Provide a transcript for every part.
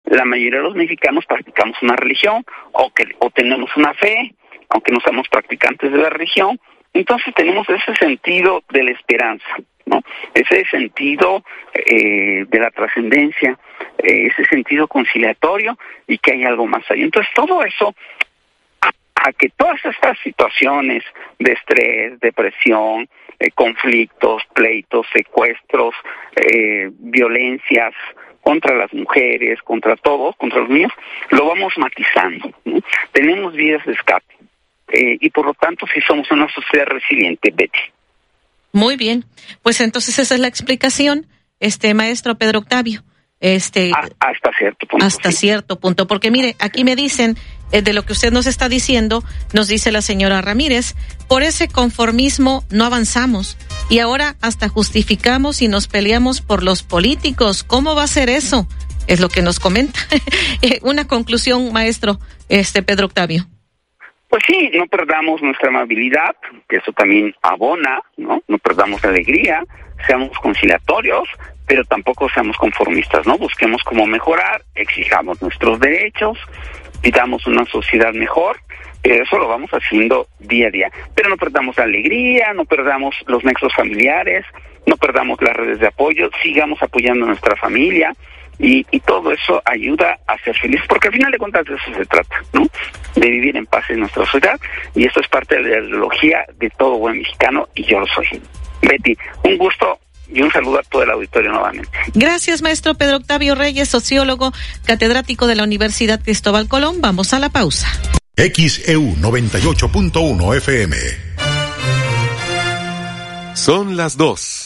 la mayoría de los mexicanos practicamos una religión o tenemos una fe, aunque no seamos practicantes de la religión. Entonces tenemos ese sentido de la esperanza, ¿no? Ese sentido de la trascendencia, ese sentido conciliatorio y que hay algo más allá. Entonces todo eso, a que todas estas situaciones de estrés, depresión, conflictos, pleitos, secuestros, violencias contra las mujeres, contra todos, contra los niños, lo vamos matizando, ¿no? Tenemos vías de escape. Y por lo tanto sí somos una sociedad resiliente, Betty. Muy bien, pues entonces esa es la explicación, maestro Pedro Octavio. Hasta cierto punto. Hasta cierto punto, porque mire, aquí me dicen, de lo que usted nos está diciendo, nos dice la señora Ramírez, por ese conformismo no avanzamos y ahora hasta justificamos y nos peleamos por los políticos. ¿Cómo va a ser eso? Es lo que nos comenta. Una conclusión, maestro, Pedro Octavio. Pues sí, no perdamos nuestra amabilidad, que eso también abona, ¿no? No perdamos la alegría, seamos conciliatorios, pero tampoco seamos conformistas, ¿no? Busquemos cómo mejorar, exijamos nuestros derechos, pidamos una sociedad mejor, eso lo vamos haciendo día a día. Pero no perdamos la alegría, no perdamos los nexos familiares, no perdamos las redes de apoyo, sigamos apoyando a nuestra familia. Y todo eso ayuda a ser feliz, porque al final de cuentas de eso se trata, ¿no? De vivir en paz en nuestra sociedad, y esto es parte de la ideología de todo buen mexicano, y yo lo soy. Betty, un gusto y un saludo a todo el auditorio nuevamente. Gracias, maestro Pedro Octavio Reyes, sociólogo, catedrático de la Universidad Cristóbal Colón. Vamos a la pausa. XEU 98.1 FM. Son las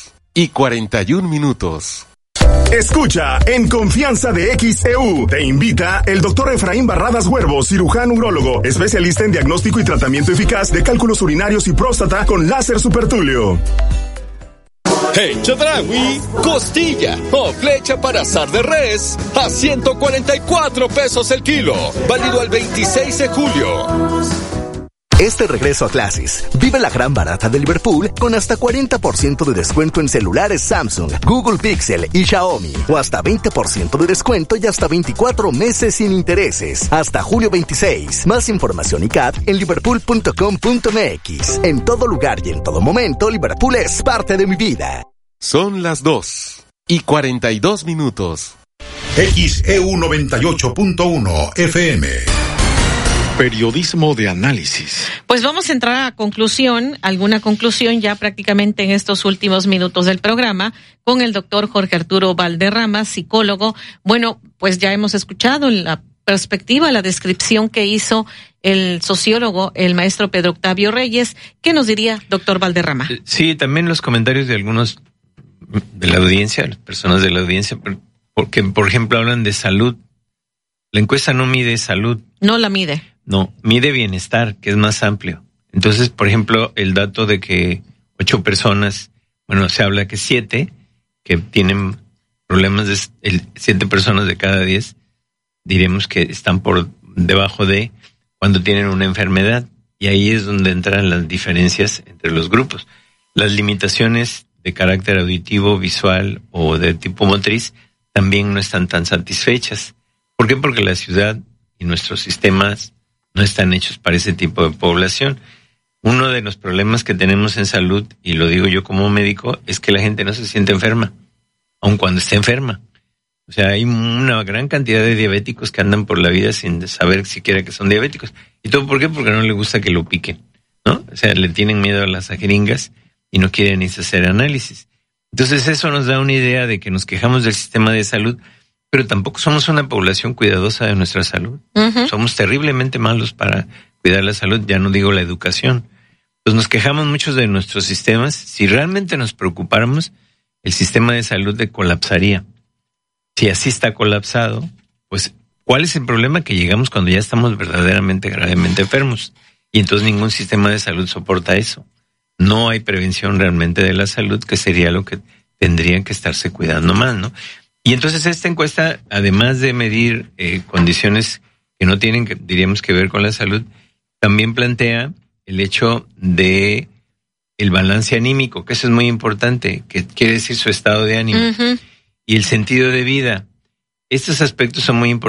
2:41. Escucha En Confianza de XEU. Te invita el doctor Efraín Barradas Huervo, cirujano urólogo, especialista en diagnóstico y tratamiento eficaz de cálculos urinarios y próstata con láser supertulio. En Chedraui, costilla o flecha para asar de res a 144 pesos el kilo, válido al 26 de julio. Este regreso a clases, vive la gran barata de Liverpool con hasta 40% de descuento en celulares Samsung, Google Pixel y Xiaomi, o hasta 20% de descuento y hasta 24 meses sin intereses, hasta julio 26. Más información y CAT en liverpool.com.mx. En todo lugar y en todo momento, Liverpool es parte de mi vida. Son las 2:42. XEU 98.1 FM. Periodismo de análisis. Pues vamos a entrar a alguna conclusión ya prácticamente en estos últimos minutos del programa con el doctor Jorge Arturo Valderrama, psicólogo. Bueno, pues ya hemos escuchado la perspectiva, la descripción que hizo el sociólogo, el maestro Pedro Octavio Reyes. ¿Qué nos diría, doctor Valderrama? Sí, también los comentarios de algunos de la audiencia, las personas de la audiencia, porque, por ejemplo, hablan de salud. La encuesta no mide salud. No la mide. No, mide bienestar, que es más amplio. Entonces, por ejemplo, el dato de que 8 personas, se habla que 7, que tienen problemas, 7 personas de cada 10, diremos que están por debajo de cuando tienen una enfermedad. Y ahí es donde entran las diferencias entre los grupos. Las limitaciones de carácter auditivo, visual o de tipo motriz también no están tan satisfechas. ¿Por qué? Porque la ciudad y nuestros sistemas no están hechos para ese tipo de población. Uno de los problemas que tenemos en salud, y lo digo yo como médico, es que la gente no se siente enferma, aun cuando esté enferma. O sea, hay una gran cantidad de diabéticos que andan por la vida sin saber siquiera que son diabéticos. ¿Y todo por qué? Porque no les gusta que lo piquen, ¿no? O sea, le tienen miedo a las jeringas y no quieren ni hacer análisis. Entonces eso nos da una idea de que nos quejamos del sistema de salud, pero tampoco somos una población cuidadosa de nuestra salud. Uh-huh. Somos terriblemente malos para cuidar la salud, ya no digo la educación. Pues nos quejamos mucho de nuestros sistemas. Si realmente nos preocupáramos, el sistema de salud colapsaría. Si así está colapsado, pues ¿cuál es el problema? Que llegamos cuando ya estamos verdaderamente gravemente enfermos. Y entonces ningún sistema de salud soporta eso. No hay prevención realmente de la salud, que sería lo que tendrían que estarse cuidando más, ¿no? Y entonces esta encuesta, además de medir condiciones que no tienen, diríamos, que ver con la salud, también plantea el hecho de el balance anímico, que eso es muy importante, que quiere decir su estado de ánimo, uh-huh, y el sentido de vida. Estos aspectos son muy importantes.